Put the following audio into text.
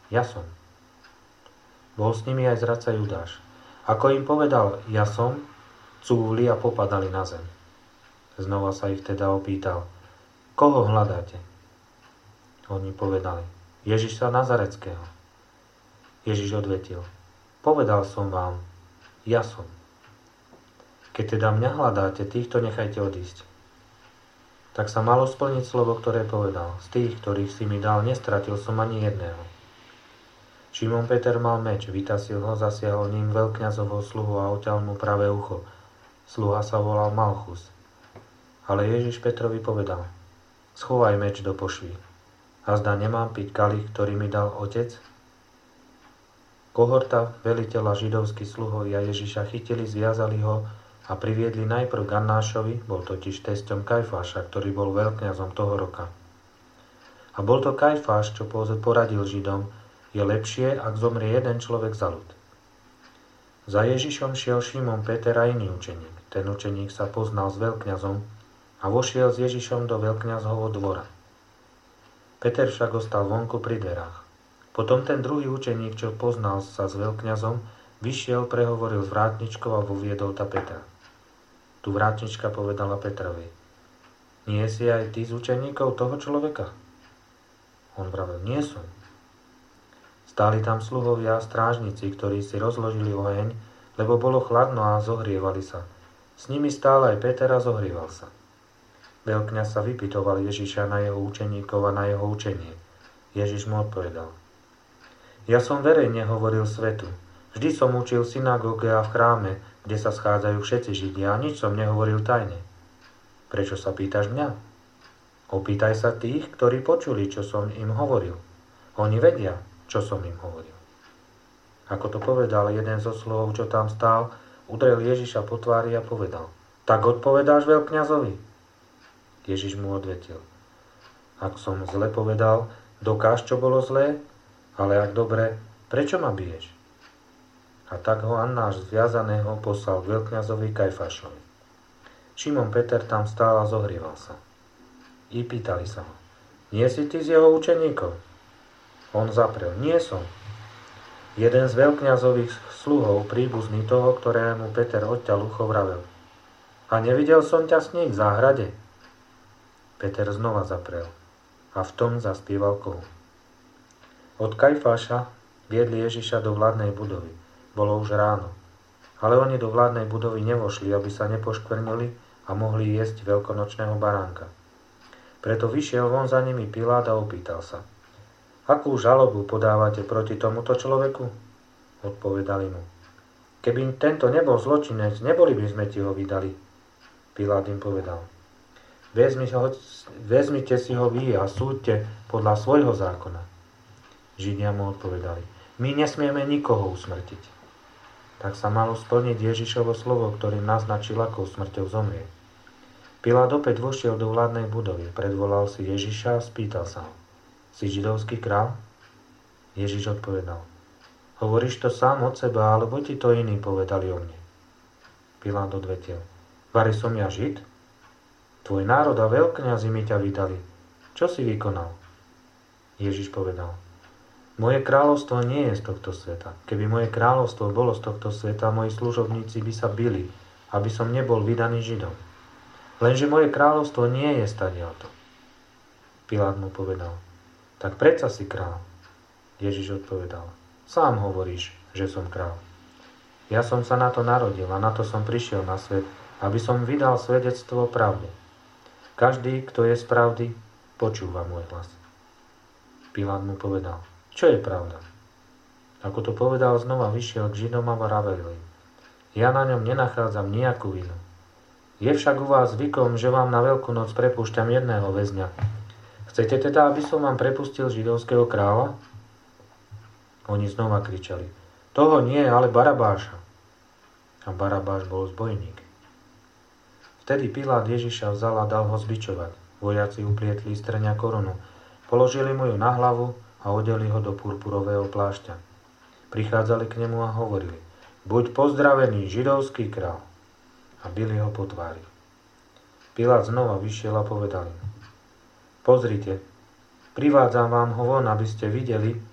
Ja som. Bol s nimi aj zradca Judáš. Ako im povedal ja som, cúvli a popadali na zem. Znova sa ich teda opýtal, koho hľadáte? Oni povedali, Ježiša Nazareckého. Ježiš odvetil, povedal som vám, ja som. Keď teda mňa hľadáte, týchto nechajte odísť. Tak sa malo splniť slovo, ktoré povedal. Z tých, ktorých si mi dal, nestratil som ani jedného. Šimon Peter mal meč, vytasil ho, zasiahol ním veľkňazovho sluhu a oťal mu pravé ucho. Sluha sa volal Malchus. Ale Ježiš Petrovi povedal, schovaj meč do pošvy. Azda nemám piť kalich, ktorý mi dal otec? Kohorta, veliteľa židovských sluhovia Ježiša chytili, zviazali ho a priviedli najprv k Annášovi, bol totiž tesťom Kajfáša, ktorý bol veľkňazom toho roka. A bol to Kajfáš, čo poradil Židom, je lepšie, ak zomrie jeden človek za ľud. Za Ježišom šiel Šimon Peter a iný učeník. Ten učeník sa poznal s veľkňazom a vošiel s Ježišom do veľkňazhovho dvora. Peter však ostal vonku pri dverách. Potom ten druhý učeník, čo poznal sa s veľkňazom, vyšiel, prehovoril s vrátničkou a voviedol ta Petra. Tu vrátnička povedala Petrovi, nie si aj ty z učeníkov toho človeka? On vravel, nie som. Stáli tam sluhovia a strážnici, ktorí si rozložili oheň, lebo bolo chladno a zohrievali sa. S nimi stál aj Peter a zohrieval sa. Veľkňaz sa vypytoval Ježiša na jeho učeníkov a na jeho učenie. Ježiš mu odpovedal. Ja som verejne hovoril svetu. Vždy som učil v synagóge a v chráme, kde sa schádzajú všetci Židia a nič som nehovoril tajne. Prečo sa pýtaš mňa? Opýtaj sa tých, ktorí počuli, čo som im hovoril. Oni vedia, čo som im hovoril. Ako to povedal jeden zo sluhov, čo tam stál, udrel Ježiša po tvári a povedal, tak odpovedáš veľkňazovi? Ježiš mu odvetil, ak som zle povedal, dokáž, čo bolo zlé, ale ak dobre, prečo ma biješ? A tak ho Annáš zviazaného poslal k veľkňazovi Kajfášovi. Šimon Peter tam stál a zohrieval sa. I pýtali sa ho, nie si ty z jeho učeníkov? On zaprel, nie som. Jeden z veľkňazových sluhov, príbuzný toho, ktorému Peter odťal ucho, vravel, a nevidel som ťa s ním v záhrade? Peter znova zaprel a v tom zaspieval kohu. Od Kajfáša viedli Ježiša do vládnej budovy. Bolo už ráno, ale oni do vládnej budovy nevošli, aby sa nepoškvrnili a mohli jesť veľkonočného baránka. Preto vyšiel von za nimi Pilát a opýtal sa, akú žalobu podávate proti tomuto človeku? Odpovedali mu, keby tento nebol zločinec, neboli by sme ti ho vydali. Pilát im povedal, vezmite si ho vy a súďte podľa svojho zákona. Židia mu odpovedali, my nesmieme nikoho usmrtiť. Tak sa malo splniť Ježišovo slovo, ktorým naznačil, akou smrťou zomrie. Pilát opäť vošiel do vládnej budovy, predvolal si Ježiša a spýtal sa ho, si židovský král? Ježiš odpovedal, hovoríš to sám od seba, alebo ti to iní povedali o mne? Pilát odvetil, vari som ja Žid? Tvoj národ a veľkňazi mi ťa vydali. Čo si vykonal? Ježiš povedal, moje kráľovstvo nie je z tohto sveta. Keby moje kráľovstvo bolo z tohto sveta, moji služobníci by sa bili, aby som nebol vydaný Židom. Lenže moje kráľovstvo nie je stadiaľto. Pilát mu povedal, tak predsa si král. Ježiš odpovedal, sám hovoríš, že som král. Ja som sa na to narodil a na to som prišiel na svet, aby som vydal svedectvo pravde. Každý, kto je z pravdy, počúva môj hlas. Pilát mu povedal, čo je pravda? Ako to povedal, znova vyšiel k Židom a vravel im, ja na ňom nenachádzam nejakú vinu. Je však u vás zvykom, že vám na Veľkú noc prepúšťam jedného väzňa. Chcete teda, aby som vám prepustil židovského kráľa? Oni znova kričali, toho nie, ale Barabáša. A Barabáš bol zbojník. Vtedy Pilát Ježiša vzal a dal ho zbičovať. Vojaci uplietli z trňa korunu, položili mu ju na hlavu a odeli ho do purpurového plášťa. Prichádzali k nemu a hovorili, buď pozdravený, židovský král. A bili ho po tvári. Pilát znova vyšiel a povedal im, pozrite, privádzam vám ho von, aby ste videli,